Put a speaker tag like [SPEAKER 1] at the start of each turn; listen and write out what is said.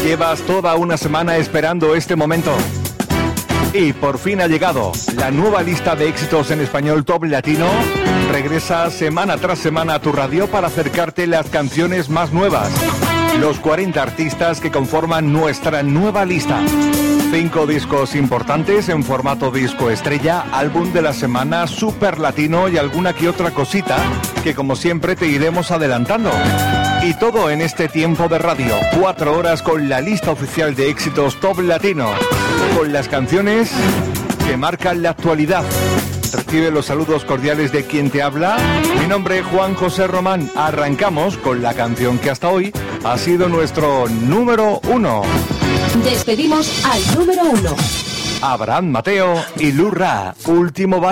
[SPEAKER 1] Llevas toda una semana esperando este momento. Y por fin ha llegado. La nueva lista de éxitos en español Top Latino regresa semana tras semana a tu radio para acercarte las canciones más nuevas. Los 40 artistas que conforman nuestra nueva lista. 5 discos importantes en formato disco estrella, álbum de la semana, super latino y alguna que otra cosita que como siempre te iremos adelantando. Y todo en este tiempo de radio, 4 horas con la lista oficial de éxitos Top Latino, con las canciones que marcan la actualidad. Recibe los saludos cordiales de quien te habla. Mi nombre es Juan José Román. Arrancamos con la canción que hasta hoy ha sido nuestro número 1.
[SPEAKER 2] Despedimos al número 1.
[SPEAKER 1] Abraham Mateo y Lou Raa, Último Baile.